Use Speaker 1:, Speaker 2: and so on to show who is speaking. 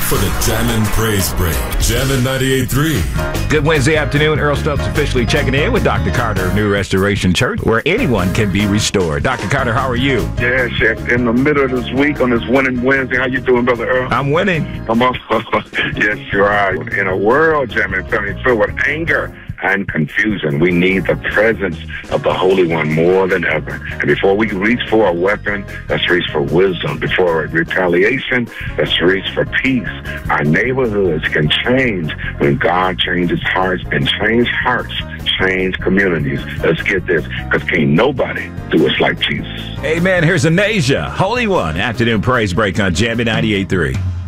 Speaker 1: for the Jammin' Praise Break. Jammin' 98.3.
Speaker 2: Good Wednesday afternoon. Earl Stubbs officially checking in with Dr. Carter of New Restoration Church, where anyone can be restored. Dr. Carter, how are you?
Speaker 3: Yes, in the middle of this week on this winning Wednesday. How you doing, Brother Earl?
Speaker 2: I'm winning.
Speaker 3: Come on. Yes, you are. In a world, Jammin', filled with anger and confusion, we need the presence of the Holy One more than ever. And before we reach for a weapon, let's reach for wisdom. Before retaliation, let's reach for peace. Our neighborhoods can change when God changes hearts, and change hearts change communities. Let's get this, because can't nobody do us like Jesus.
Speaker 2: Amen. Here's Anasia, Holy One, afternoon praise break on Jammin' 98.3.